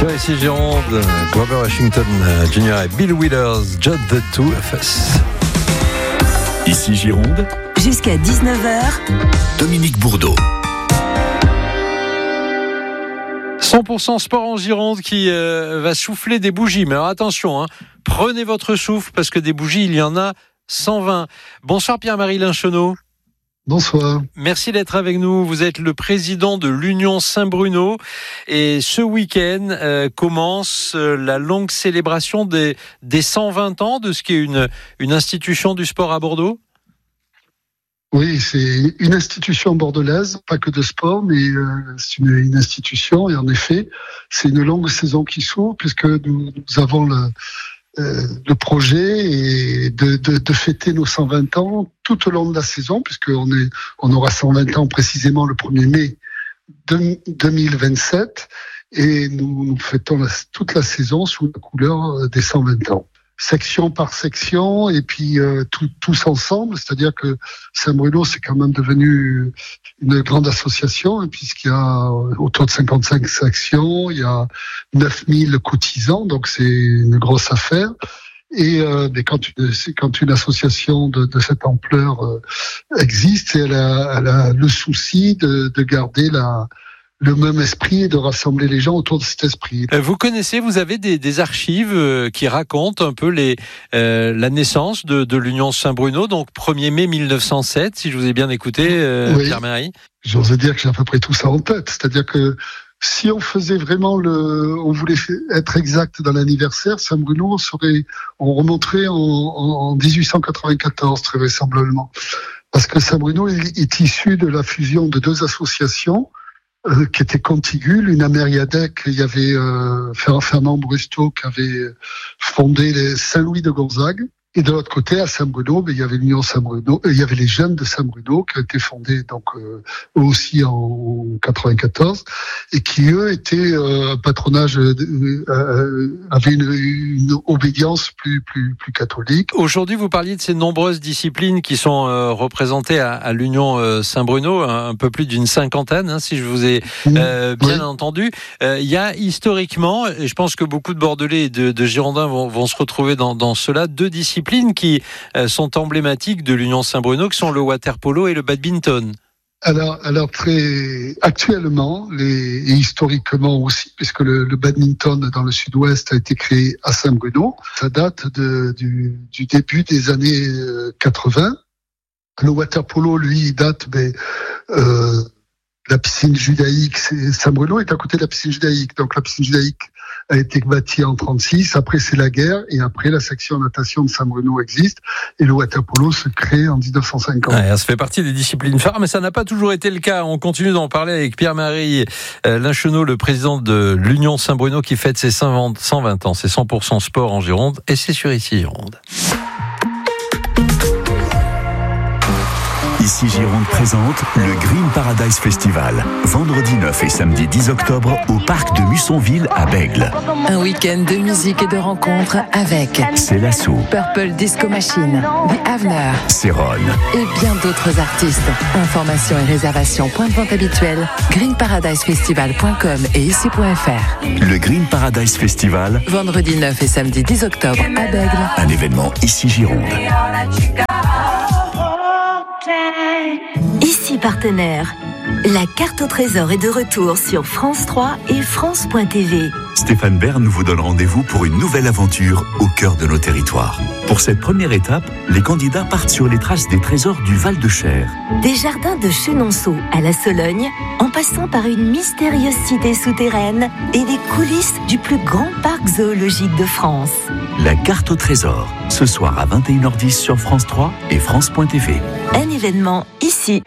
Sur ici Gironde, Grover Washington Jr. et Bill Withers, Just the Two of Us. Ici Gironde, jusqu'à 19h, Dominique Bourdeau. 100% sport en Gironde qui va souffler des bougies. Mais alors attention, prenez votre souffle parce que des bougies, il y en a 120. Bonsoir Pierre-Marie Linchonneau. Bonsoir. Merci d'être avec nous. Vous êtes le président de l'Union Saint-Bruno et ce week-end commence la longue célébration des 120 ans de ce qui est une institution du sport à Bordeaux. Oui, c'est une institution bordelaise, pas que de sport, mais c'est une institution et en effet, c'est une longue saison qui s'ouvre puisque nous avons le projet et de fêter nos 120 ans tout au long de la saison, puisqu'on aura 120 ans précisément le 1er mai 2027, et nous fêtons toute la saison sous la couleur des 120 ans. Section par section, et puis tous ensemble, c'est-à-dire que Saint-Bruno, c'est quand même devenu une grande association, puisqu'il y a autour de 55 sections, il y a 9000 cotisants, donc c'est une grosse affaire. Et mais quand une association de cette ampleur existe, elle a le souci de garder le même esprit et de rassembler les gens autour de cet esprit. Vous connaissez, vous avez des archives qui racontent un peu la naissance de l'Union Saint-Bruno, donc 1er mai 1907, si je vous ai bien écouté, oui. Pierre-Marie. J'ose dire que j'ai à peu près tout ça en tête, c'est-à-dire que si on faisait vraiment on voulait être exact dans l'anniversaire, Saint-Bruno on remonterait en 1894 très vraisemblablement, parce que Saint-Bruno est issu de la fusion de deux associations qui étaient contiguës. L'une à Mériadec, il y avait Fernand Brusto qui avait fondé les Saint-Louis de Gonzague. Et de l'autre côté, à Saint-Bruno, il y avait l'Union Saint-Bruno, il y avait les Jeunes de Saint-Bruno qui ont été fondés donc eux aussi en 94 et qui eux étaient un patronage avaient une obédience plus catholique. Aujourd'hui, vous parliez de ces nombreuses disciplines qui sont représentées à l'Union Saint-Bruno, un peu plus d'une cinquantaine, si je vous ai bien entendu. Il y a historiquement, et je pense que beaucoup de Bordelais et de Girondins vont se retrouver dans cela, deux disciplines qui sont emblématiques de l'Union Saint-Bruno, qui sont le water-polo et le badminton. Alors très actuellement et historiquement aussi, puisque le badminton dans le sud-ouest a été créé à Saint-Bruno, ça date du début des années 80. Le water-polo, lui, date la piscine judaïque. Saint-Bruno est à côté de la piscine judaïque, donc la piscine judaïque a été bâtie en 36, après c'est la guerre, et après la section natation de Saint-Bruno existe, et le water-polo se crée en 1950. Ça fait partie des disciplines phares, mais ça n'a pas toujours été le cas. On continue d'en parler avec Pierre-Marie Linchonneau, le président de l'Union Saint-Bruno, qui fête ses 120 ans. C'est 100% sport en Gironde, et c'est sur ici Gironde. Ici Gironde présente le Green Paradise Festival, vendredi 9 et samedi 10 octobre au parc de Mussonville à Bègles. Un week-end de musique et de rencontres avec Célasso, Purple Disco Machine, The Avener, Céron et bien d'autres artistes. Informations et réservations, point de vente habituel, greenparadisefestival.com et ici.fr. Le Green Paradise Festival, vendredi 9 et samedi 10 octobre à Bègles. Un événement Ici Gironde. Ici partenaire, la carte au trésor est de retour sur France 3 et France.tv. Stéphane Bern vous donne rendez-vous pour une nouvelle aventure au cœur de nos territoires. Pour cette première étape, les candidats partent sur les traces des trésors du Val-de-Cher. Des jardins de Chenonceau à la Sologne, en passant par une mystérieuse cité souterraine et les coulisses du plus grand parc zoologique de France. La carte au trésor, ce soir à 21h10 sur France 3 et France.tv. Un événement ici.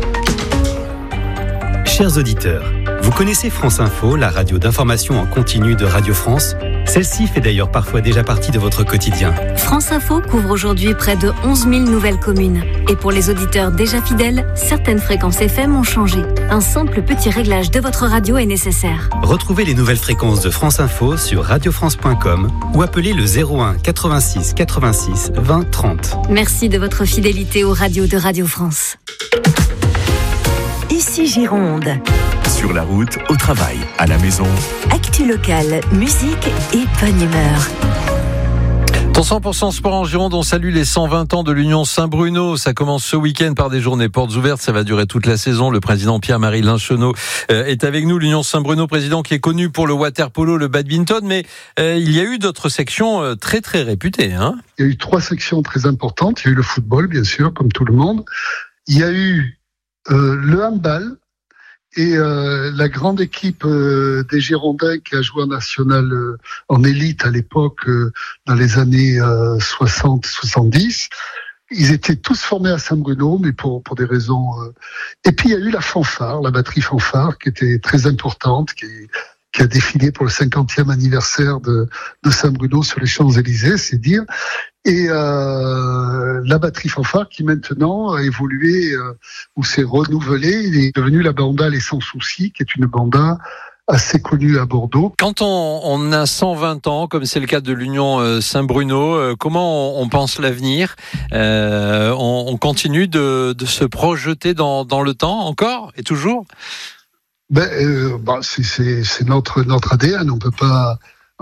Chers auditeurs, vous connaissez France Info, la radio d'information en continu de Radio France? Celle-ci fait d'ailleurs parfois déjà partie de votre quotidien. France Info couvre aujourd'hui près de 11 000 nouvelles communes. Et pour les auditeurs déjà fidèles, certaines fréquences FM ont changé. Un simple petit réglage de votre radio est nécessaire. Retrouvez les nouvelles fréquences de France Info sur radiofrance.com ou appelez le 01 86 86 20 30. Merci de votre fidélité aux radios de Radio France. Ici ici Gironde. Sur la route, au travail, à la maison. Actu locale, musique et bonne humeur. Dans 100% Sport en Gironde, on salue les 120 ans de l'Union Saint-Bruno. Ça commence ce week-end par des journées portes ouvertes. Ça va durer toute la saison. Le président Pierre-Marie Lincheneau est avec nous. L'Union Saint-Bruno, président qui est connu pour le water-polo, le badminton. Mais il y a eu d'autres sections très, très réputées. Hein. Il y a eu 3 sections très importantes. Il y a eu le football, bien sûr, comme tout le monde. Il y a eu le handball. Et la grande équipe des Girondins qui a joué en national, en élite à l'époque, dans les années 60-70, ils étaient tous formés à Saint-Bruno, mais pour des raisons... Et puis il y a eu la fanfare, la batterie fanfare, qui était très importante, qui a défilé pour le 50e anniversaire de Saint-Bruno sur les Champs-Élysées, c'est dire. Et la batterie fanfare qui maintenant a évolué ou s'est renouvelée, il est devenu la banda Les Sans Soucis, qui est une banda assez connue à Bordeaux. Quand on a 120 ans, comme c'est le cas de l'Union Saint-Bruno, comment on pense l'avenir ? On continue de se projeter dans le temps encore et toujours ? C'est notre ADN, on peut pas...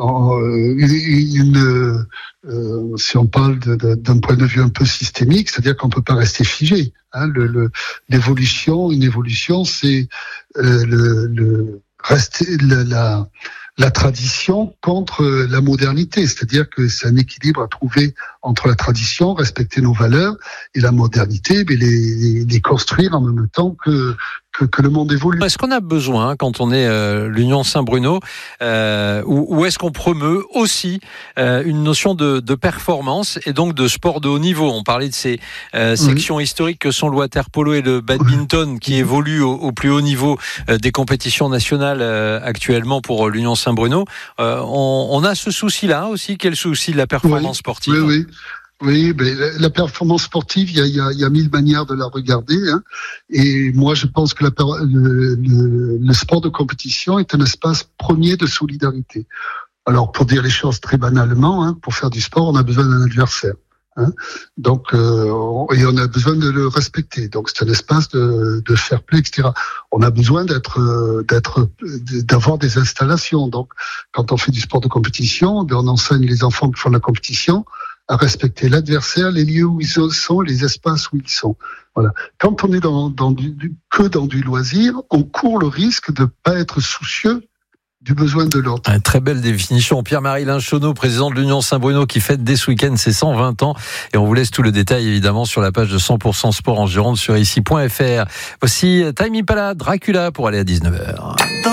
si on parle d'un point de vue un peu systémique, c'est-à-dire qu'on peut pas rester figé. Hein, une évolution, c'est la tradition contre la modernité, c'est-à-dire que c'est un équilibre à trouver entre la tradition, respecter nos valeurs, et la modernité, mais les construire en même temps que le monde évolue. Est-ce qu'on a besoin, quand on est l'Union Saint-Bruno, ou est-ce qu'on promeut aussi une notion de performance et donc de sport de haut niveau ? On parlait de ces sections historiques que sont le water-polo et le badminton qui évoluent au plus haut niveau des compétitions nationales actuellement pour l'Union Saint-Bruno. On a ce souci-là aussi. Quel souci de la performance sportive ? Oui, mais la performance sportive, il y a 1000 manières de la regarder. Hein. Et moi, je pense que le sport de compétition est un espace premier de solidarité. Alors, pour dire les choses très banalement, hein, pour faire du sport, on a besoin d'un adversaire. Hein. Donc, et on a besoin de le respecter. Donc, c'est un espace de fair play, etc. On a besoin d'avoir des installations. Donc, quand on fait du sport de compétition, on enseigne les enfants qui font de la compétition à respecter l'adversaire, les lieux où ils sont, les espaces où ils sont. Voilà. Quand on est dans du loisir, on court le risque de pas être soucieux du besoin de l'autre. Une très belle définition. Pierre-Marie Lincheneau, président de l'Union Saint-Bruno, qui fête dès ce week-end ses 120 ans. Et on vous laisse tout le détail, évidemment, sur la page de 100% Sport en Gironde sur ici.fr. Voici Time Impala, Dracula, pour aller à 19h.